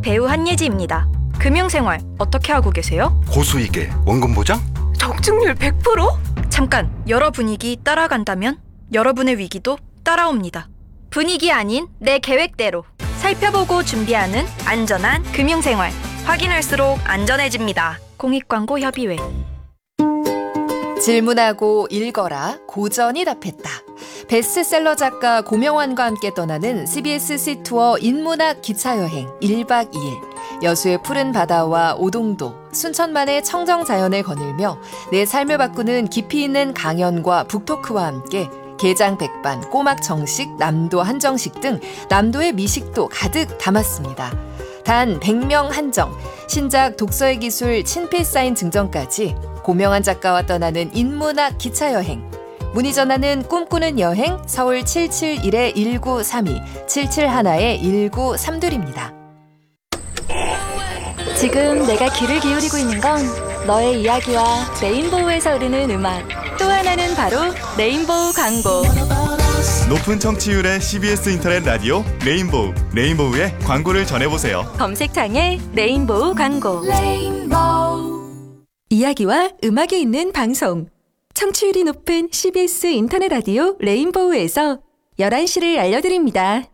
배우 한예지입니다. 금융생활 어떻게 하고 계세요? 고수익에 원금 보장? 적중률 100%? 잠깐, 여러 분위기 따라간다면 여러분의 위기도 따라옵니다. 분위기 아닌 내 계획대로 살펴보고 준비하는 안전한 금융생활. 확인할수록 안전해집니다. 공익광고협의회. 질문하고 읽어라. 고전이 답했다. 베스트셀러 작가 고명환과 함께 떠나는 CBS 시투어 인문학 기차여행 1박 2일. 여수의 푸른 바다와 오동도, 순천만의 청정자연을 거닐며 내 삶을 바꾸는 깊이 있는 강연과 북토크와 함께 게장 백반, 꼬막 정식, 남도 한정식 등 남도의 미식도 가득 담았습니다. 단 100명 한정, 신작 독서의 기술 친필 사인 증정까지 고명환 작가와 떠나는 인문학 기차여행. 문의 전화는 꿈꾸는 여행 서울 771-1932, 771-1932입니다. 지금 내가 귀를 기울이고 있는 건 너의 이야기와 레인보우에서 흐르는 음악. 또 하나는 바로 레인보우 광고. 높은 청취율의 CBS 인터넷 라디오 레인보우. 레인보우의 광고를 전해보세요. 검색창에 레인보우 광고. 이야기와 음악이 있는 방송. 청취율이 높은 CBS 인터넷 라디오 레인보우에서 11시를 알려드립니다.